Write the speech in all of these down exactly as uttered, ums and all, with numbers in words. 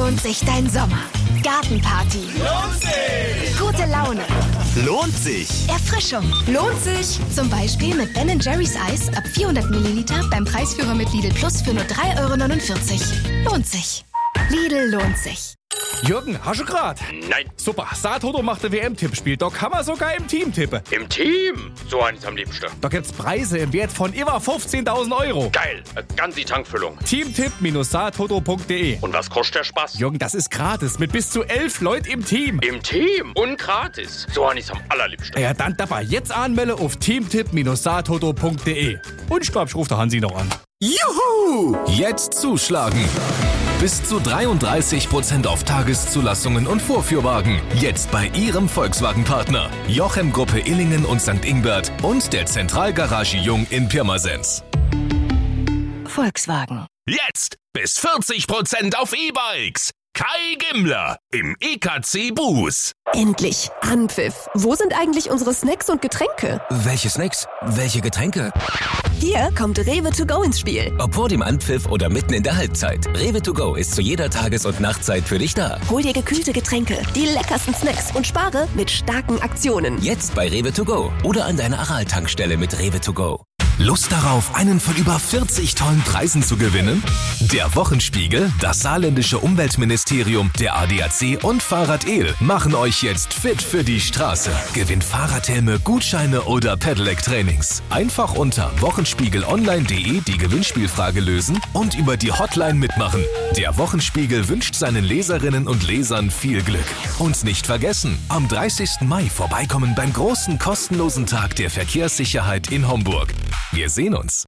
lohnt sich dein Sommer? Gartenparty. Lohnt sich! Gute Laune. Lohnt sich! Erfrischung. Lohnt sich. Zum Beispiel mit Ben and Jerry's Eis ab vierhundert Milliliter beim Preisführer mit Lidl Plus für nur drei Euro neunundvierzig. Lohnt sich. Lidl lohnt sich. Jürgen, hast du grad? Nein. Super, Saartoto macht ein W M-Tippspiel. Da kann man sogar im Team tippen. Im Team? So eins am liebsten. Da gibt's Preise im Wert von über fünfzehntausend Euro. Geil, eine ganze Tankfüllung. Teamtipp Saartoto punkt de. Und was kostet der Spaß? Jürgen, das ist gratis mit bis zu elf Leuten im Team. Im Team? Und gratis. So eins am allerliebsten. Ja, dann dabei jetzt anmelde auf teamtipp Saartoto punkt de. Und ich glaube, ich rufe der Hansi noch an. Juhu! Jetzt zuschlagen! Bis zu dreiunddreißig Prozent auf Tageszulassungen und Vorführwagen. Jetzt bei Ihrem Volkswagen-Partner. Jochem Gruppe Illingen und Sankt Ingbert und der Zentralgarage Jung in Pirmasens. Volkswagen. Jetzt bis vierzig Prozent auf E-Bikes. Kai Gimmler im E K C Buß. Endlich Anpfiff. Wo sind eigentlich unsere Snacks und Getränke? Welche Snacks? Welche Getränke? Hier kommt Rewe to go ins Spiel. Ob vor dem Anpfiff oder mitten in der Halbzeit. Rewe to go ist zu jeder Tages- und Nachtzeit für dich da. Hol dir gekühlte Getränke, die leckersten Snacks und spare mit starken Aktionen. Jetzt bei Rewe to go oder an deiner Aral-Tankstelle mit Rewe to go. Lust darauf, einen von über vierzig tollen Preisen zu gewinnen? Der Wochenspiegel, das saarländische Umweltministerium, der A D A C und Fahrrad El machen euch jetzt fit für die Straße. Gewinnt Fahrradhelme, Gutscheine oder Pedelec-Trainings. Einfach unter wochenspiegelonline punkt de die Gewinnspielfrage lösen und über die Hotline mitmachen. Der Wochenspiegel wünscht seinen Leserinnen und Lesern viel Glück. Und nicht vergessen, am dreißigsten Mai vorbeikommen beim großen kostenlosen Tag der Verkehrssicherheit in Homburg. Wir sehen uns.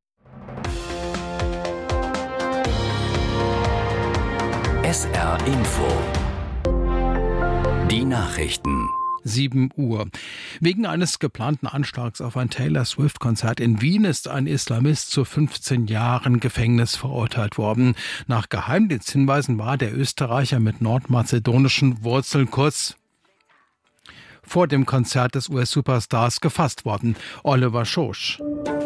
S R Info. Die Nachrichten. sieben Uhr. Wegen eines geplanten Anschlags auf ein Taylor Swift-Konzert in Wien ist ein Islamist zu fünfzehn Jahren Gefängnis verurteilt worden. Nach Geheimdiensthinweisen war der Österreicher mit nordmazedonischen Wurzeln kurz vor dem Konzert des U S-Superstars gefasst worden. Oliver Schosch.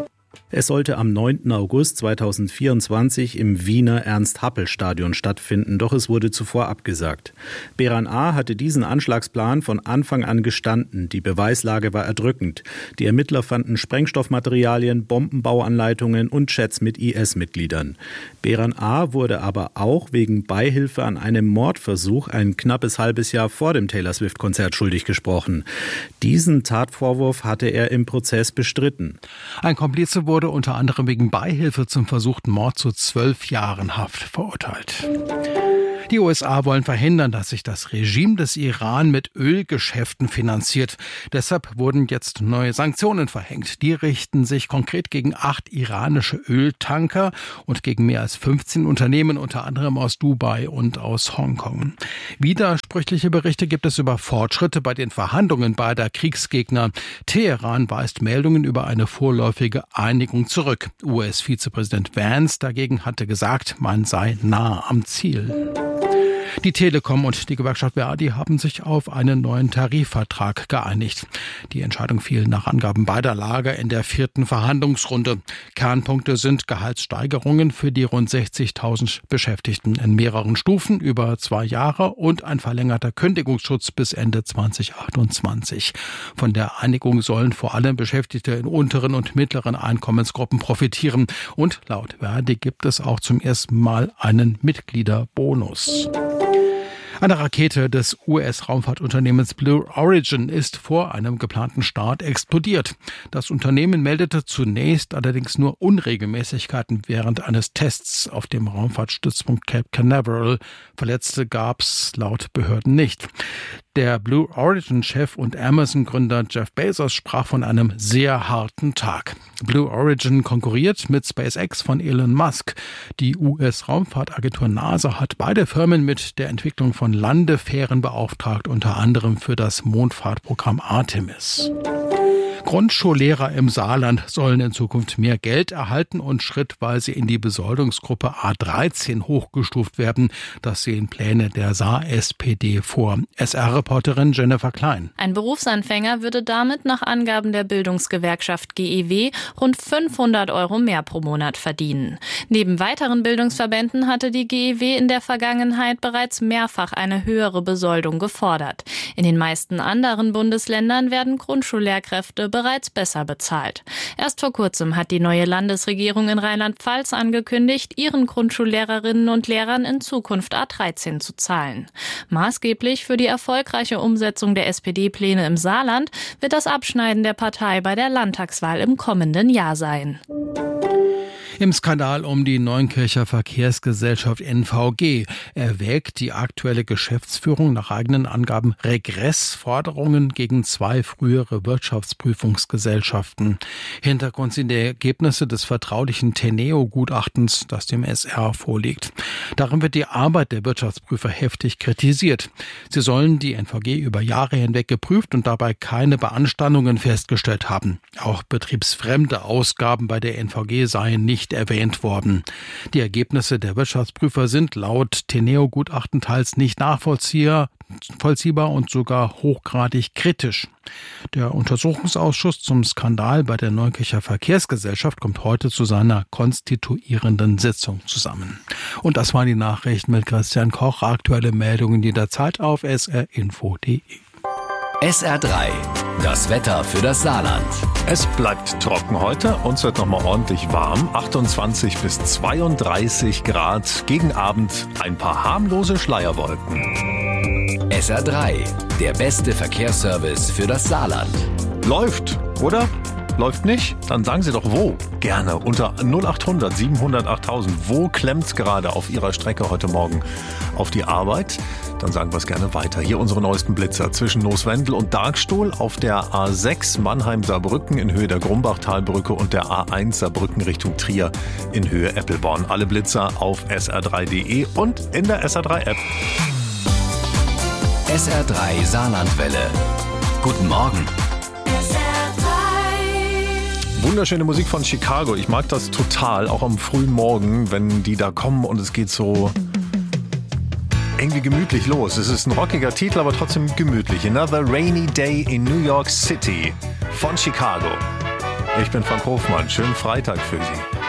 Es sollte am neunten August zweitausendvierundzwanzig im Wiener Ernst-Happel-Stadion stattfinden, doch es wurde zuvor abgesagt. Beran A. hatte diesen Anschlagsplan von Anfang an gestanden. Die Beweislage war erdrückend. Die Ermittler fanden Sprengstoffmaterialien, Bombenbauanleitungen und Chats mit I S-Mitgliedern. Beran A. wurde aber auch wegen Beihilfe an einem Mordversuch ein knappes halbes Jahr vor dem Taylor Swift-Konzert schuldig gesprochen. Diesen Tatvorwurf hatte er im Prozess bestritten. Ein Komplize wurde unter anderem wegen Beihilfe zum versuchten Mord zu zwölf Jahren Haft verurteilt. Die U S A wollen verhindern, dass sich das Regime des Iran mit Ölgeschäften finanziert. Deshalb wurden jetzt neue Sanktionen verhängt. Die richten sich konkret gegen acht iranische Öltanker und gegen mehr als fünfzehn Unternehmen, unter anderem aus Dubai und aus Hongkong. Widersprüchliche Berichte gibt es über Fortschritte bei den Verhandlungen beider Kriegsgegner. Teheran weist Meldungen über eine vorläufige Einigung zurück. U S-Vizepräsident Vance dagegen hatte gesagt, man sei nah am Ziel. Die Telekom und die Gewerkschaft Verdi haben sich auf einen neuen Tarifvertrag geeinigt. Die Entscheidung fiel nach Angaben beider Lager in der vierten Verhandlungsrunde. Kernpunkte sind Gehaltssteigerungen für die rund sechzigtausend Beschäftigten in mehreren Stufen über zwei Jahre und ein verlängerter Kündigungsschutz bis Ende zweitausendachtundzwanzig. Von der Einigung sollen vor allem Beschäftigte in unteren und mittleren Einkommensgruppen profitieren. Und laut Verdi gibt es auch zum ersten Mal einen Mitgliederbonus. Eine Rakete des U S-Raumfahrtunternehmens Blue Origin ist vor einem geplanten Start explodiert. Das Unternehmen meldete zunächst allerdings nur Unregelmäßigkeiten während eines Tests auf dem Raumfahrtstützpunkt Cape Canaveral. Verletzte gab es laut Behörden nicht. Der Blue Origin-Chef und Amazon-Gründer Jeff Bezos sprach von einem sehr harten Tag. Blue Origin konkurriert mit SpaceX von Elon Musk. Die U S-Raumfahrtagentur NASA hat beide Firmen mit der Entwicklung von Landefähren beauftragt, unter anderem für das Mondfahrtprogramm Artemis. Grundschullehrer im Saarland sollen in Zukunft mehr Geld erhalten und schrittweise in die Besoldungsgruppe A dreizehn hochgestuft werden. Das sehen Pläne der Saar-S P D vor. S R-Reporterin Jennifer Klein. Ein Berufsanfänger würde damit nach Angaben der Bildungsgewerkschaft G E W rund fünfhundert Euro mehr pro Monat verdienen. Neben weiteren Bildungsverbänden hatte die G E W in der Vergangenheit bereits mehrfach eine höhere Besoldung gefordert. In den meisten anderen Bundesländern werden Grundschullehrkräfte bereits besser bezahlt. Erst vor kurzem hat die neue Landesregierung in Rheinland-Pfalz angekündigt, ihren Grundschullehrerinnen und Lehrern in Zukunft A dreizehn zu zahlen. Maßgeblich für die erfolgreiche Umsetzung der S P D-Pläne im Saarland wird das Abschneiden der Partei bei der Landtagswahl im kommenden Jahr sein. Im Skandal um die Neunkircher Verkehrsgesellschaft N V G erwägt die aktuelle Geschäftsführung nach eigenen Angaben Regressforderungen gegen zwei frühere Wirtschaftsprüfungsgesellschaften. Hintergrund sind die Ergebnisse des vertraulichen Teneo-Gutachtens, das dem S R vorliegt. Darin wird die Arbeit der Wirtschaftsprüfer heftig kritisiert. Sie sollen die N V G über Jahre hinweg geprüft und dabei keine Beanstandungen festgestellt haben. Auch betriebsfremde Ausgaben bei der N V G seien nicht erwähnt worden. Die Ergebnisse der Wirtschaftsprüfer sind laut Teneo-Gutachten teils nicht nachvollziehbar und sogar hochgradig kritisch. Der Untersuchungsausschuss zum Skandal bei der Neunkircher Verkehrsgesellschaft kommt heute zu seiner konstituierenden Sitzung zusammen. Und das waren die Nachrichten mit Christian Koch. Aktuelle Meldungen jederzeit auf s r info punkt d e. S R drei, das Wetter für das Saarland. Es bleibt trocken heute, uns wird nochmal ordentlich warm, achtundzwanzig bis zweiunddreißig Grad, gegen Abend ein paar harmlose Schleierwolken. S R drei, der beste Verkehrsservice für das Saarland. Läuft, oder? Läuft nicht? Dann sagen Sie doch wo. Gerne unter null acht hundert siebenhundert achttausend. Wo klemmt's gerade auf Ihrer Strecke heute Morgen auf die Arbeit? Dann sagen wir es gerne weiter. Hier unsere neuesten Blitzer zwischen Nooswendel und Darkstuhl auf der A sechs Mannheim-Saarbrücken in Höhe der Grumbachtalbrücke und der A eins Saarbrücken Richtung Trier in Höhe Eppelborn. Alle Blitzer auf S R drei punkt d e und in der S R drei App. S R drei Saarlandwelle. Guten Morgen. Wunderschöne Musik von Chicago. Ich mag das total, auch am frühen Morgen, wenn die da kommen und es geht so irgendwie gemütlich los. Es ist ein rockiger Titel, aber trotzdem gemütlich. Another Rainy Day in New York City von Chicago. Ich bin Frank Hofmann. Schönen Freitag für Sie.